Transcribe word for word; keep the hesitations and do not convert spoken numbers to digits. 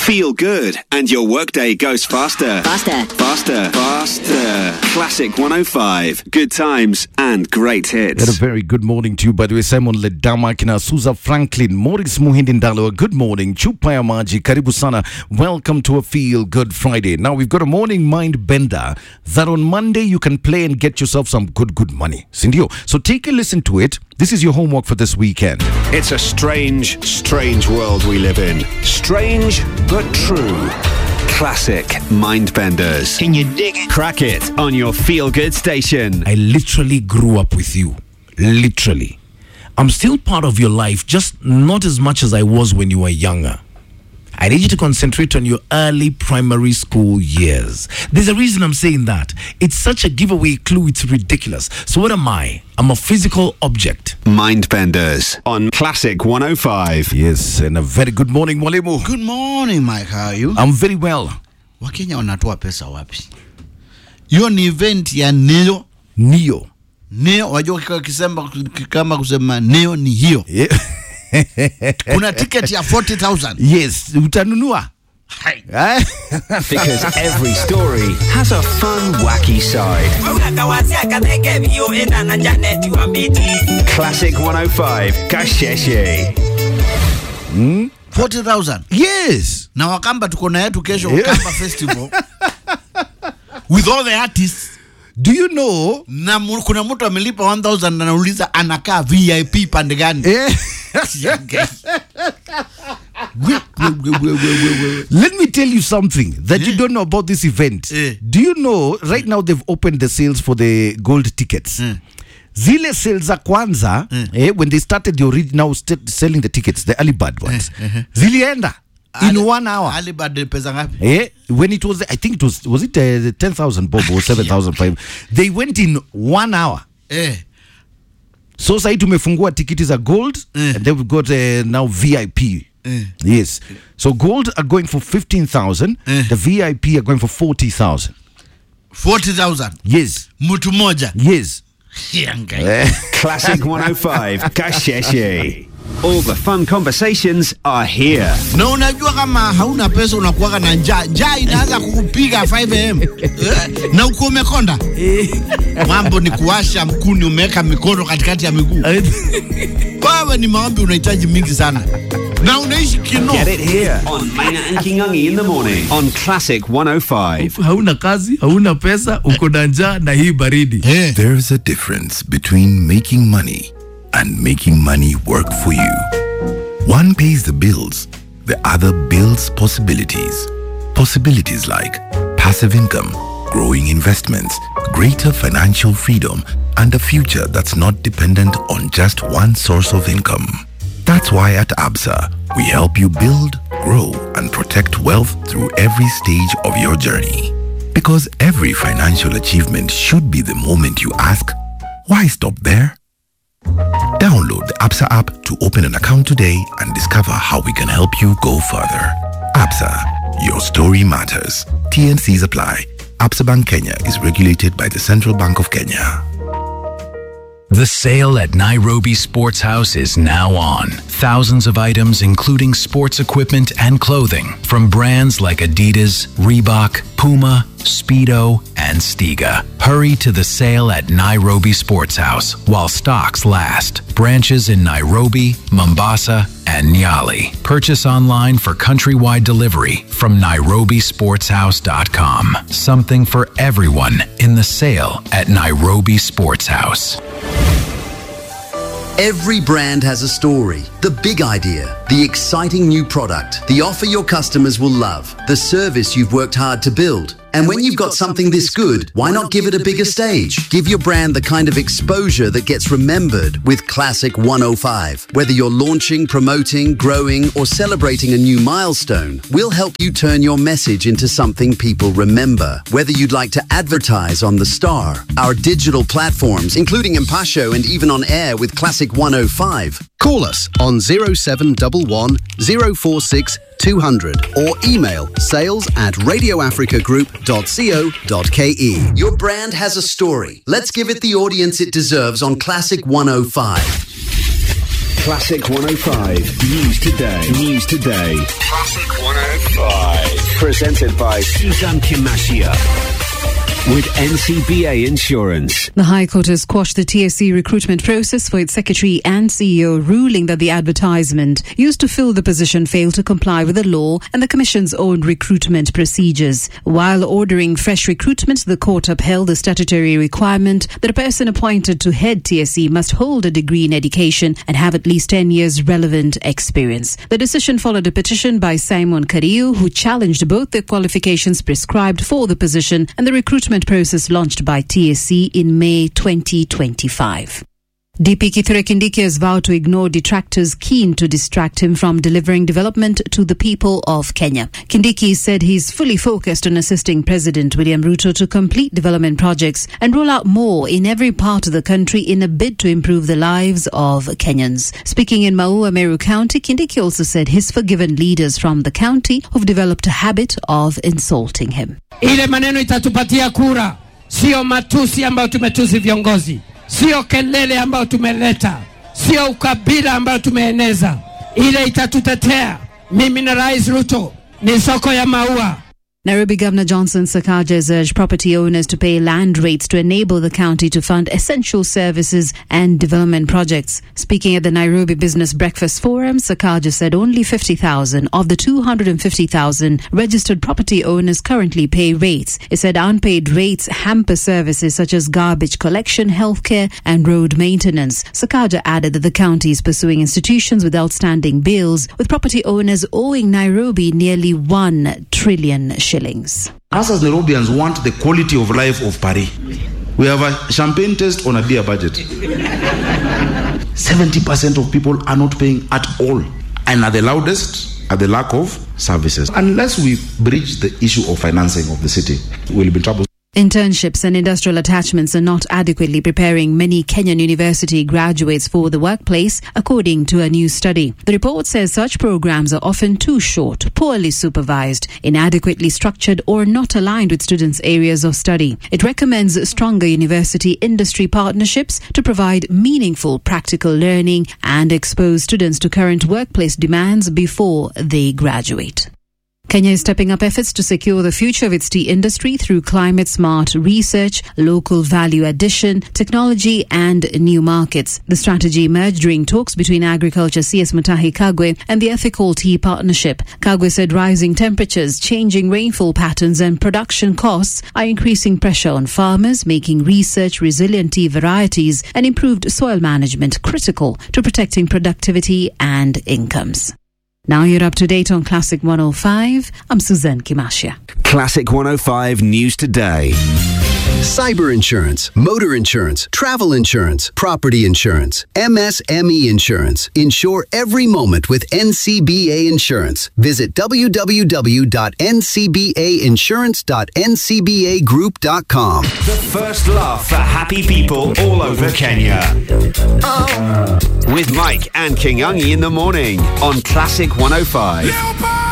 Feel good and your workday goes faster. Faster. Faster. Faster. Classic one oh five. Good times and great hits. And a very good morning to you, by the way. Simon Ledama, kina Suza Franklin, Morris Muhindi Ndalo. Good morning. Chupa ya maji, karibu sana. Welcome to a Feel Good Friday. Now we've got a morning mind bender that on Monday you can play and get yourself some good, good money. Sindio. So take a listen to it. This is your homework for this weekend. It's a strange, strange world we live in. Strange, but true. Classic Mindbenders. Can you dig it? Crack it on your Feel Good station. I literally grew up with you. Literally. I'm still part of your life, just not as much as I was when you were younger. I need you to concentrate on your early primary school years. There's a reason I'm saying that. It's such a giveaway clue, it's ridiculous. So what am I? I'm a physical object. Mindbenders on Classic one oh five. Yes, and a very good morning, Mwalimu. Good morning, Mike. How are you? I'm very well. Wakenya wanatoa pesa wapi? Hiyo ni event ya Neo. Neo. Neo, wajua kikisema kama kusema Neo ni hiyo. Yeah. Kuna ticket ya forty thousand. Yes, utanunua. Because every story has a fun, wacky side. Classic one oh five, Kasheshe. Hmm? forty thousand. Yes. Na Wakamba tuko na yetu kesho Wakamba Festival. With all the artists. Do you know? Na kuna mtu amelipa one thousand na anauliza anakaa V I P pande gani? Eh. Let me tell you something that yeah. you don't know about this event. Yeah. Do you know right now they've opened the sales for the gold tickets? Yeah. Zile sales za kwanza, yeah. eh, when they started the original st- selling the tickets, the early bird ones, yeah. uh-huh. zilienda in Ali, one hour. Early bird pesa ngapi? Eh, when it was, I think it was, was it uh, ten thousand bob or seven thousand five? They went in one hour. Eh. So sasa tumefungua tikiti za gold, eh. and then we've got uh, now V I P. Eh. Yes. So gold are going for fifteen thousand. Eh. The V I P are going for forty thousand. forty thousand? Yes. Mtu moja? Yes. Eh. Classic one oh five, Kasheshe. All the fun conversations are here. Na unajua kama hauna pesa unakuwa na njaa. Njaa inaanza kukupiga five a m na uko umekonda. Mambo ni kuwasha mkuni, umeweka mikono katikati ya miguu. Wewe ni maombi unahitaji mingi sana. Na unaishi kino. Get it here on Maina and Kingangi in the morning on Classic one oh five. Hauna kazi, hauna pesa, uko na njaa na hii baridi. Hey. There's a difference between making money and making money work for you. One pays the bills, the other builds possibilities. Possibilities like passive income, growing investments, greater financial freedom, and a future that's not dependent on just one source of income. That's why at Absa, we help you build, grow, and protect wealth through every stage of your journey. Because every financial achievement should be the moment you ask, why stop there? Download the Absa app to open an account today and discover how we can help you go further. Absa, your story matters. T and Cs apply. Absa Bank Kenya is regulated by the Central Bank of Kenya. The sale at Nairobi Sports House is now on. Thousands of items, including sports equipment and clothing, from brands like Adidas, Reebok, Puma, Speedo, and Stiga. Hurry to the sale at Nairobi Sports House while stocks last. Branches in Nairobi, Mombasa, and Nyali. Purchase online for countrywide delivery from nairobi sports house dot com. Something for everyone in the sale at Nairobi Sports House. Every brand has a story. The big idea, the exciting new product, the offer your customers will love, the service you've worked hard to build. And when you've got something this good, why not give it a bigger stage? Give your brand the kind of exposure that gets remembered with Classic one oh five. Whether you're launching, promoting, growing, or celebrating a new milestone, we'll help you turn your message into something people remember. Whether you'd like to advertise on The Star, our digital platforms, including Impasho and even on air with Classic one oh five, call us on zero seven one one, zero four six, two hundred or email sales at radio africa group dot co dot ke. Your brand has a story. Let's give it the audience it deserves on Classic one oh five. Classic one oh five. News Today. News Today. Classic one oh five. Presented by Suzanne Kimashia. With N C B A Insurance. The High Court has quashed the T S C recruitment process for its secretary and C E O, ruling that the advertisement used to fill the position failed to comply with the law and the Commission's own recruitment procedures. While ordering fresh recruitment, the court upheld the statutory requirement that a person appointed to head T S C must hold a degree in education and have at least ten years relevant experience. The decision followed a petition by Simon Kariu, who challenged both the qualifications prescribed for the position and the recruitment process launched by T S C in May twenty twenty-five. D P Kithure Kindiki has vowed to ignore detractors keen to distract him from delivering development to the people of Kenya. Kindiki said he's fully focused on assisting President William Ruto to complete development projects and roll out more in every part of the country in a bid to improve the lives of Kenyans. Speaking in Maua, Meru County, Kindiki also said he's forgiven leaders from the county who've developed a habit of insulting him. Ile maneno itatupatia kura, sio matusi ambayo tumetusi viongozi. Sio kelele ambayo tumeleta, sio ukabila ambayo tumeeneza. Ile itatutetea. Mimi na Rais Ruto ni soko ya maua. Nairobi Governor Johnson Sakaja has urged property owners to pay land rates to enable the county to fund essential services and development projects. Speaking at the Nairobi Business Breakfast Forum, Sakaja said only fifty thousand of the two hundred fifty thousand registered property owners currently pay rates. He said unpaid rates hamper services such as garbage collection, healthcare and road maintenance. Sakaja added that the county is pursuing institutions with outstanding bills, with property owners owing Nairobi nearly one trillion shillings. Shillings. Us as Nairobians want the quality of life of Paris. We have a champagne taste on a beer budget. seventy percent of people are not paying at all and are the loudest at the lack of services. Unless we bridge the issue of financing of the city, we'll be in trouble. Internships and industrial attachments are not adequately preparing many Kenyan university graduates for the workplace, according to a new study. The report says such programs are often too short, poorly supervised, inadequately structured, or not aligned with students' areas of study. It recommends stronger university-industry partnerships to provide meaningful practical learning and expose students to current workplace demands before they graduate. Kenya is stepping up efforts to secure the future of its tea industry through climate-smart research, local value addition, technology and new markets. The strategy emerged during talks between Agriculture C S Mutahi Kagwe and the Ethical Tea Partnership. Kagwe said rising temperatures, changing rainfall patterns and production costs are increasing pressure on farmers, making research, resilient tea varieties and improved soil management critical to protecting productivity and incomes. Now you're up to date on Classic one oh five. I'm Suzanne Kimashia. Classic one oh five News Today. Cyber insurance, motor insurance, travel insurance, property insurance, M S M E insurance. Insure every moment with N C B A Insurance. Visit w w w dot n c b a insurance dot n c b a group dot com. The first laugh for happy people all over Kenya. Oh. With Mike and King Ungi in the morning on Classic one oh five.